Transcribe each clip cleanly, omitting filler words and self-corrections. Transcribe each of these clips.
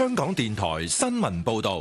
香港電台新聞報道。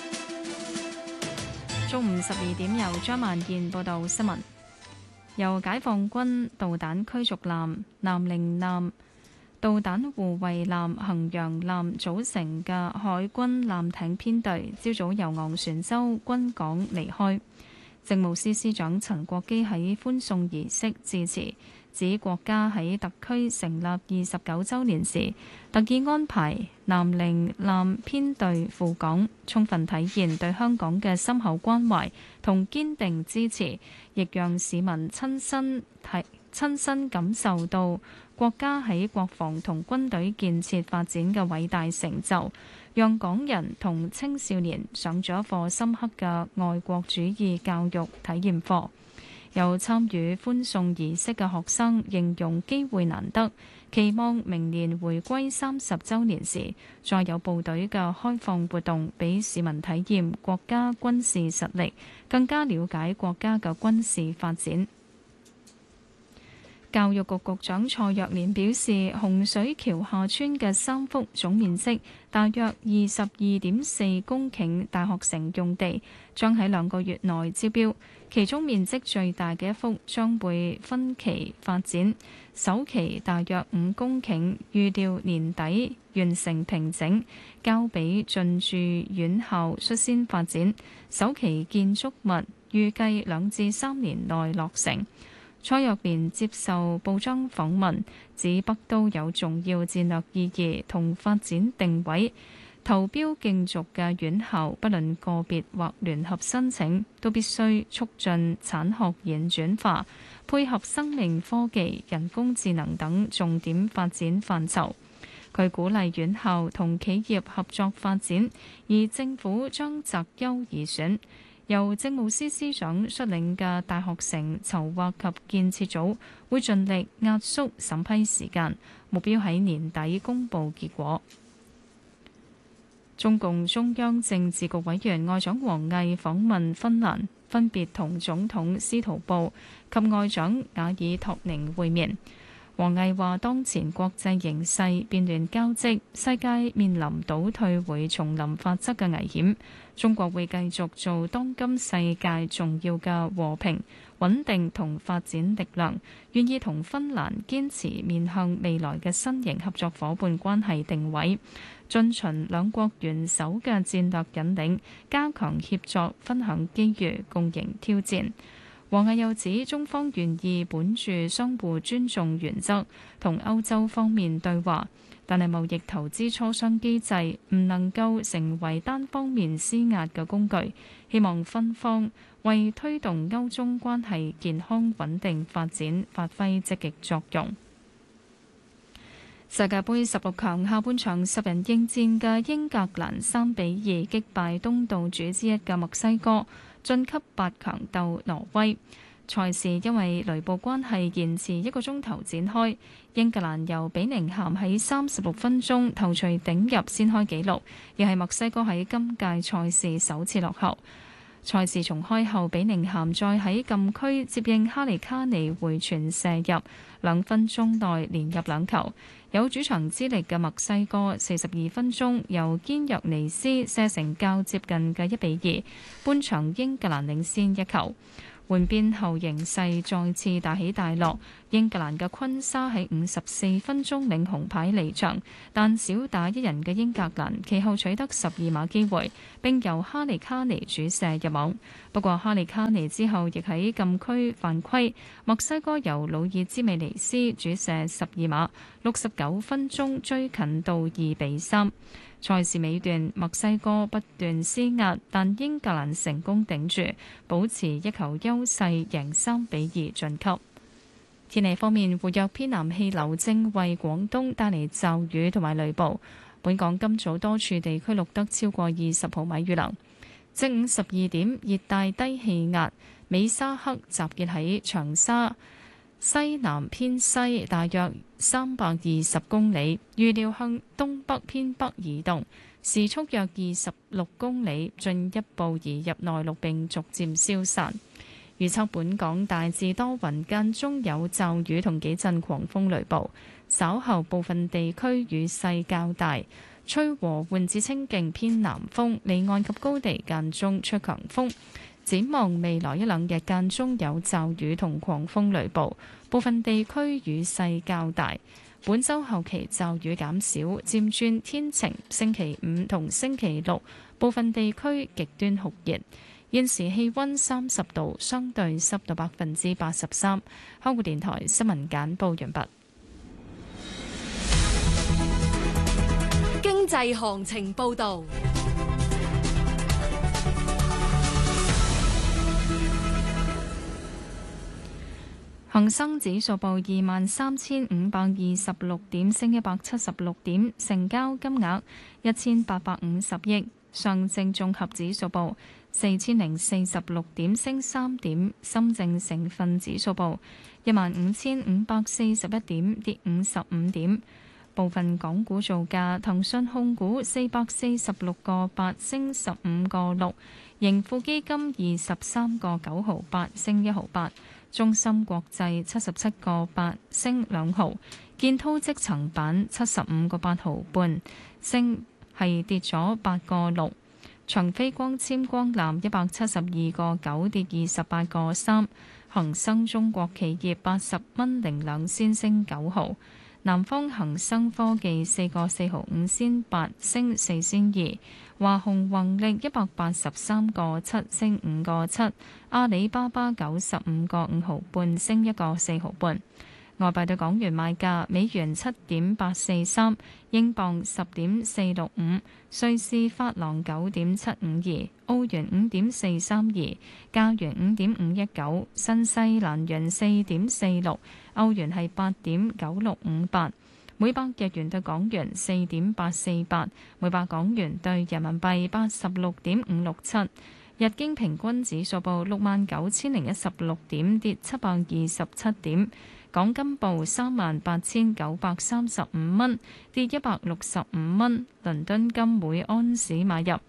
中午12點由張萬燕報道新聞。由解放軍導彈驅逐艦、南寧艦、導彈護衛艦、衡陽艦組成嘅海軍艦艇編隊，朝早由昂船洲軍港離開。政務司司長陳國基喺歡送儀式致辭，指國家喺特區成立29週年時，特意安排南寧艦編隊赴港，充分體現對香港嘅深厚關懷同堅定支持，亦讓市民親身感受到國家喺國防同軍隊建設發展嘅偉大成就，讓港人同青少年上咗一課深刻嘅愛國主義教育體驗課。有參與歡送儀式嘅學生形容機會難得，期望明年回歸30週年時，再有部隊嘅開放活動，俾市民體驗國家軍事實力，更加了解國家嘅軍事發展。教育局局長蔡若蓮表示，洪水橋下村嘅3幅總面積大約22.4公頃大學城用地將喺2個月內招標，其中面積最大嘅一幅將會分期發展，首期大約5公頃，預料年底完成平整，交俾進駐院校率先發展，首期建築物預計2至3年內落成。蔡若蓮接受報章訪問，指北都有重要戰略意義同發展定位，投標競逐嘅院校，不論個別或聯合申請，都必須促進產學研轉化，配合生命科技、人工智能等重點發展範疇。佢鼓勵院校同企業合作發展，而政府將擇優而選。由政務司司長率領嘅大學城籌劃及建設組會盡力壓縮審批時間，目標喺年底公佈結果。中共中央政治局委員外長王毅訪問芬蘭，分別同總統司徒布及外長雅爾托寧會面。王毅話：當前國際形勢變亂交織，世界面臨倒退回叢林法則嘅危險。中國會繼續做當今世界重要嘅和平、穩定同發展力量，願意同芬蘭堅持面向未來嘅新型合作伙伴關係定位，遵循兩國元首嘅戰略引領，加強協作，分享機遇，共迎挑戰。王毅又指，中方願意本住相互尊重原則同歐洲方面對話，但係貿易投資磋商機制唔能夠成為單方面施壓嘅工具，希望分方為推動歐中關係健康穩定發展發揮積極作用。世界盃16強下半場10人應戰嘅英格蘭3-2擊敗東道主之一嘅墨西哥，晉級8強鬥挪威。賽事因為雷暴關係延遲1個鐘頭展開，英格蘭由比寧咸喺36分鐘頭槌頂入先開紀錄，亦係墨西哥喺今屆賽事首次落後。賽事重開後，比寧咸再喺禁區接應哈利卡尼回傳射入，2分鐘內連入2球。有主場之力嘅墨西哥42分鐘由堅若尼斯射成較接近嘅1-2，半場英格蘭領先1球。換邊後形勢再次大起大落，英格蘭嘅昆沙喺54分鐘領紅牌離場，但少打一人嘅英格蘭其後取得12碼機會，並由哈利卡尼主射入網。不過哈利卡尼之後亦喺禁區犯規，墨西哥由魯爾茲美尼斯主射12碼，69分鐘追近到2-3。賽事尾段，墨西哥不斷施壓，但英格蘭成功頂住，保持1球優勢，贏3-2晉級。天氣方面，活躍偏南氣流正為廣東帶嚟驟雨同埋雷暴。本港今早多處地區錄得超過20毫米雨量。正午12點，熱帶低氣壓美沙克集結喺長沙西南偏西大約320公里，預料向東北偏北移動，時速約26公里，進一步移入內陸並逐漸消散。預測本港大致多雲，間中有驟雨同幾陣狂風雷暴，稍後部分地區雨勢較大， 吹和緩至清勁偏南風，離岸及高地間中吹強風。展望未來一兩日間中有驟雨同狂風雷暴，部分地區雨勢較大。本週後期驟雨減少，漸轉天晴。星期五同星期六部分地區極端酷熱。現時氣溫30度，相對濕度83%。香港電台新聞簡報完畢。 經濟行情報導。 恒生指數報23,526點，升176點，成交金額1850億。上證綜合指數報4046點，升3點。深證成分指數報15,541點，跌55點。部分港股造價：騰訊控股446個8，升15個6；盈富基金23個9毫8，升1毫8；中芯國際77個8，升2毫；建滔積層板75個8毫半，跌咗8個6；長飛光纖光纜172個9，跌28個3；恒生中國企業80蚊02仙，升9毫。南方恒生科技4個4毫5仙8，升4仙2；華虹宏力183個7，升5個7；阿里巴巴95個5毫半，升1個4毫半。外幣對港元買價：美元7.843，英鎊10.465，瑞士法郎9.752，澳元5.432，加元5.519，新西蘭元4.46，歐元係8.9658，每百日元對港元4.848，每百港元對人民幣86.567。日經平均指數報69,016點，跌727點。港金報38,935蚊，跌165蚊。倫敦金每安士買入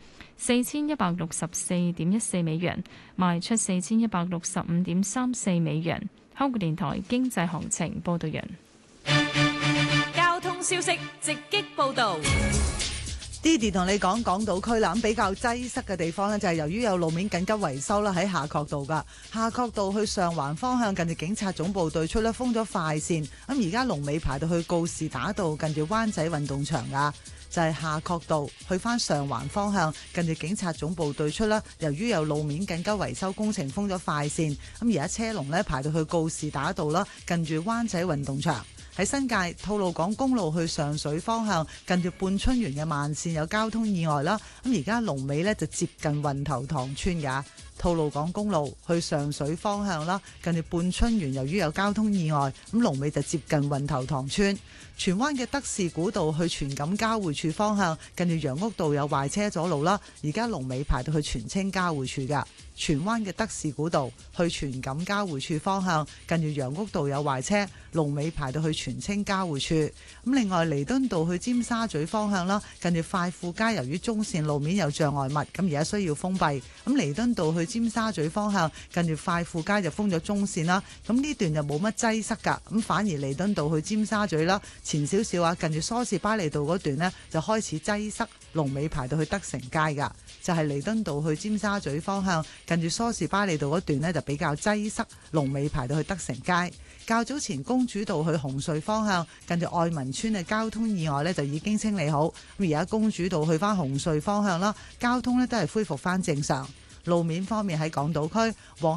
4,164.14美元，賣出4,165.34美元。香港電台經濟行情報道完。 交通消息直擊報導。 Didi 同你講港島區啦，咁比較擠塞嘅地方呢，就係由於有路面緊急維修啦，喺夏慤道噶夏慤道去上環方向近住警察總部對出呢，封咗快線，咁而家龍尾排到去告士打道近住灣仔運動場噶，就係夏慤道去翻上環方向近住警察總部對出啦，由於有路面緊急維修工程封咗快線，咁而家車龍呢，排到去告士打道啦，近住灣仔運動場。喺新界吐露港公路去上水方向近住半春園嘅慢線有交通意外啦，咁而家龍尾呢就接近運頭塘村噶。吐露港公路去上水方向啦，近住半春園由於有交通意外，咁龍尾就接近運頭塘村。荃灣嘅德士古道去荃錦交匯處方向近住楊屋道有壞車阻路啦，而家龍尾排到去荃青交匯處噶。荃灣嘅德士古道去荃錦交匯處方向近住楊屋道有壞車，龍尾排到去荃青交匯處。咁另外彌敦道去尖沙咀方向啦，近住快富街由於中線路面有障礙物，咁而家需要封閉。咁彌敦道去尖沙咀方向近住快富街就封咗中線啦，咁呢段就冇乜擠塞噶，咁反而彌敦道去尖沙咀啦，前少少啊，近住梳士巴利道嗰段呢，就開始擠塞，龍尾排到去德成街噶，就係彌敦道去尖沙咀方向近住梳士巴利道嗰段呢，就比較擠塞，龍尾排到去德成街。較早前公主道去紅隧方向近住愛民村嘅交通意外呢，就已經清理好，咁而家公主道去翻紅隧方向啦，交通呢都係恢復翻正常。路面方面喺港島區